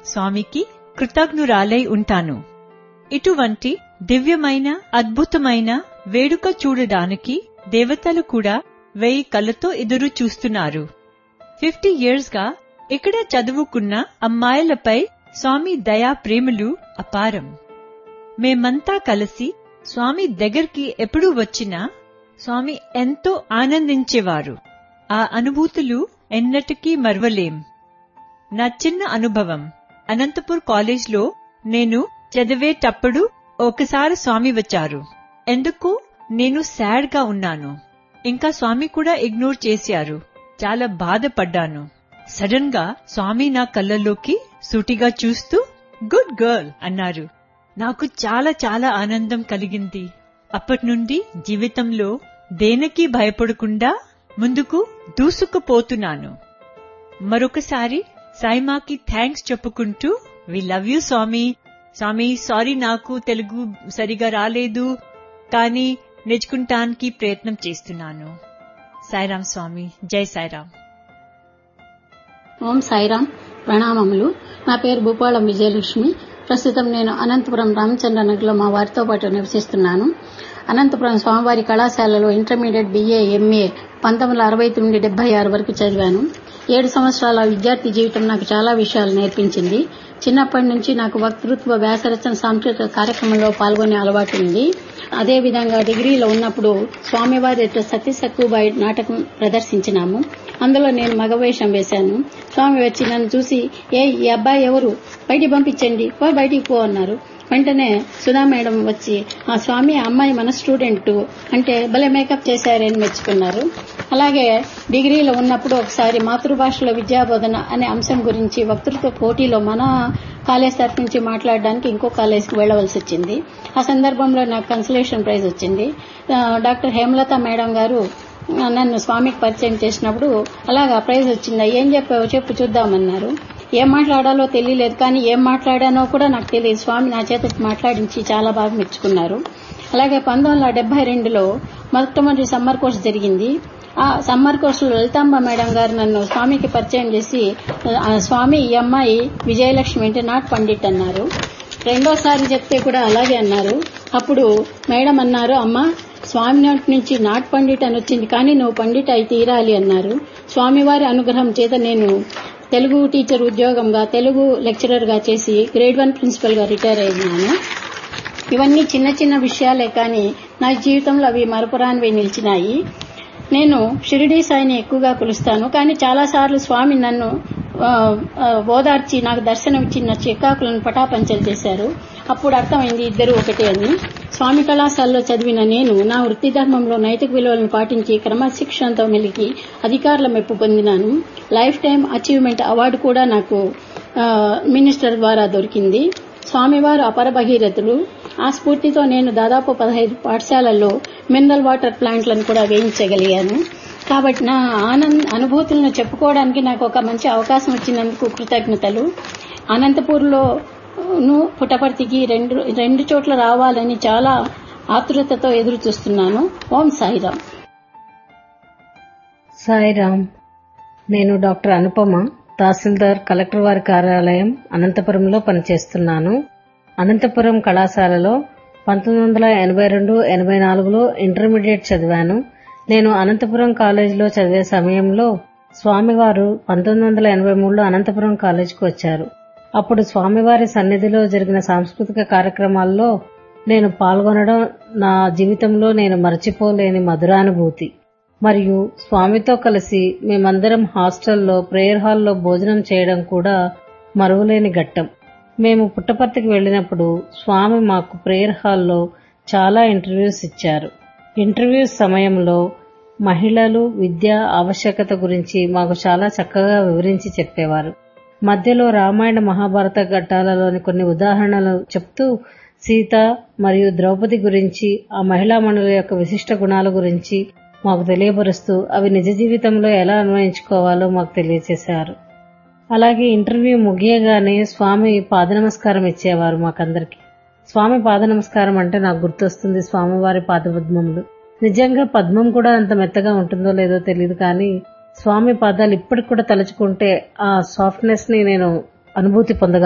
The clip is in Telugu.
స్వామికి కృతజ్ఞురాలై ఉంటాను. ఇటువంటి దివ్యమైన అద్భుతమైన వేడుక చూడడానికి దేవతలు కూడా 1000 కళ్ళతో ఎదురు చూస్తున్నారు. 50 years గా ఇక్కడ చదువుకున్న అమ్మాయిలపై స్వామి దయా ప్రేమలు అపారం. మేమంతా కలిసి స్వామి దగ్గరికి ఎప్పుడు వచ్చినా స్వామి ఎంతో ఆనందించేవారు. ఆ అనుభూతులు ఎన్నటికీ మర్వలేం. నా చిన్న అనుభవం, అనంతపూర్ కాలేజ్లో నేను చదివేటప్పుడు ఒకసారి స్వామి వచ్చారు. ఎందుకు నేను సాడ్ గా ఉన్నాను. ఇంకా స్వామి కూడా ఇగ్నోర్ చేశారు. చాలా బాధపడ్డాను. సడన్ గా స్వామి నా కళ్ళలోకి సూటిగా చూస్తూ గుడ్ గర్ల్ అన్నారు. నాకు చాలా చాలా ఆనందం కలిగింది. అప్పటినుండి జీవితంలో దేనికి భయపడకుండా ముందుకు దూసుకుపోతున్నాను. మరొకసారి సాయిమాకి థ్యాంక్స్ చెప్పుకుంటూ we love you Swamy. Swamy sorry, నాకు తెలుగు సరిగా రాలేదు, కానీ నేర్చుకుంటానికి ప్రయత్నం చేస్తున్నాను. సాయిరాం స్వామి. జై సాయిరాం. ఓం సాయిరాం. ప్రణామములు. నా పేరు భూపాళం విజయలక్ష్మి. ప్రస్తుతం నేను అనంతపురం రామచంద్రనగర్లో మా వారితో పాటు నివసిస్తున్నాను. అనంతపురం స్వామివారి కళాశాలలో ఇంటర్మీడియట్ BA MA 1969 నుండి 76 వరకు చదివాను. 7 సంవత్సరాల విద్యార్థి జీవితం నాకు చాలా విషయాలు నేర్పించింది. చిన్నప్పటి నుంచి నాకు వక్తృత్వ వ్యాసరచన సాంస్కృతిక కార్యక్రమంలో పాల్గొనే అలవాటు ఉంది. అదేవిధంగా డిగ్రీలో ఉన్నప్పుడు స్వామివారి సతీ సక్కుబాయి నాటకం ప్రదర్శించినాము. అందులో నేను మగవేషం వేశాను. స్వామి వచ్చి నన్ను చూసి, ఈ అబ్బాయి ఎవరు, బయటికి పంపించండి, బయటికి పో అన్నారు. వెంటనే సుధా మేడం వచ్చి, ఆ స్వామి అమ్మాయి మన స్టూడెంట్ అంటే భలే మేకప్ చేశారని మెచ్చుకున్నారు. అలాగే డిగ్రీలో ఉన్నప్పుడు ఒకసారి మాతృభాషలో విద్యాబోధన అనే అంశం గురించి వక్తృత్వ పోటీలో మన కాలేజ్ తరఫు నుంచి మాట్లాడడానికి ఇంకో కాలేజ్కి వెళ్లవలసి వచ్చింది. ఆ సందర్భంలో నాకు కన్సలేషన్ ప్రైజ్ వచ్చింది. డాక్టర్ హేమలత మేడం గారు నన్ను స్వామికి పరిచయం చేసినప్పుడు, అలాగా ప్రైజ్ వచ్చిందా, ఏం చెప్పావో చెప్పు చూద్దామన్నారు. ఏం మాట్లాడాలో తెలియలేదు, కానీ ఏం మాట్లాడానో కూడా నాకు తెలియదు. స్వామి నా చేత మాట్లాడించి చాలా బాగా మెచ్చుకున్నారు. అలాగే 1972లో మొట్టమొదటి సమ్మర్ కోర్స్ జరిగింది. ఆ సమ్మర్ కోర్సులో లలితాంబ మేడం గారు నన్ను స్వామికి పరిచయం చేసి, స్వామి ఈ అమ్మాయి విజయలక్ష్మి అంటే నాట్ పండిట్ అన్నారు. రెండోసారి చెప్తే కూడా అలాగే అన్నారు. అప్పుడు మేడం అన్నారు, అమ్మ స్వామి నోటి నుంచి నాట్ పండిట్ అని వచ్చింది, కానీ నువ్వు పండిట్ అయి తీరాలి అన్నారు. స్వామివారి అనుగ్రహం చేత నేను తెలుగు టీచర్ ఉద్యోగంగా తెలుగు లెక్చరర్ గా చేసి గ్రేడ్ 1 ప్రిన్సిపల్ గా రిటైర్ అయినాను. ఇవన్నీ చిన్న చిన్న విషయాలే, కానీ నా జీవితంలో అవి మరపురానివి నిలిచినాయి. నేను షిరిడీ సాయిని ఎక్కువగా కొలుస్తాను, కానీ చాలా సార్లు స్వామి నన్ను ఓదార్చి నాకు దర్శనం ఇచ్చి నా చికాకులను పటాపంచలు చేశారు. అప్పుడు అర్థమైంది ఇద్దరు ఒకటే అని. స్వామి కళాశాలలో చదివిన నేను నా వృత్తి ధర్మంలో నైతిక విలువలను పాటించి క్రమశిక్షణతో మెలిగి అధికారుల మెప్పు పొందినాను. లైఫ్ టైం అచీవ్మెంట్ అవార్డు కూడా నాకు మినిస్టర్ ద్వారా దొరికింది. స్వామివారు అపర భగీరథులు. ఆ స్ఫూర్తితో నేను దాదాపు 15 పాఠశాలల్లో మినరల్ వాటర్ ప్లాంట్లను కూడా వేయించగలిగాను. కాబట్టి నా అనుభూతులను చెప్పుకోవడానికి నాకు ఒక మంచి అవకాశం వచ్చినందుకు కృతజ్ఞతలు. అనంతపూర్లో పుట్టపర్తికి రెండు చోట్ల రావాలని చాలా ఆతృతతో ఎదురు చూస్తున్నాను. ఓం సాయిరాం. సాయిరాం. నేను డాక్టర్ అనుపమ, తహసీల్దార్ కలెక్టర్ వారి కార్యాలయం అనంతపురంలో పనిచేస్తున్నాను. అనంతపురం కళాశాలలో 1982-84లో ఇంటర్మీడియట్ చదివాను. నేను అనంతపురం కాలేజీలో చదివే సమయంలో స్వామివారు 1983లో అనంతపురం కాలేజీకి వచ్చారు. అప్పుడు స్వామివారి సన్నిధిలో జరిగిన సాంస్కృతిక కార్యక్రమాల్లో నేను పాల్గొనడం నా జీవితంలో నేను మరచిపోలేని మధురానుభూతి. మరియు స్వామితో కలిసి మేమందరం హాస్టల్లో ప్రేయర్ హాల్లో భోజనం చేయడం కూడా మరువలేని ఘట్టం. మేము పుట్టపర్తికి వెళ్లినప్పుడు స్వామి మాకు ప్రేయర్ హాల్లో చాలా ఇంటర్వ్యూస్ ఇచ్చారు. ఇంటర్వ్యూస్ సమయంలో మహిళలు విద్య ఆవశ్యకత గురించి మాకు చాలా చక్కగా వివరించి చెప్పేవారు. మధ్యలో రామాయణ మహాభారత ఘట్టాలలోని కొన్ని ఉదాహరణలు చెప్తూ సీత మరియు ద్రౌపది గురించి, ఆ మహిళామణుల యొక్క విశిష్ట గుణాల గురించి మాకు తెలియపరుస్తూ అవి నిజ జీవితంలో ఎలా అన్వయించుకోవాలో మాకు తెలియచేశారు. అలాగే ఇంటర్వ్యూ ముగియగానే స్వామి పాద నమస్కారం ఇచ్చేవారు మాకందరికి. స్వామి పాద నమస్కారం అంటే నాకు గుర్తొస్తుంది స్వామివారి పాదపద్మములు. నిజంగా పద్మం కూడా అంత మెత్తగా ఉంటుందో లేదో తెలియదు, కానీ స్వామి పాదాలు ఇప్పటికి కూడా తలుచుకుంటే ఆ సాఫ్ట్నెస్ ని నేను అనుభూతి పొందగలను.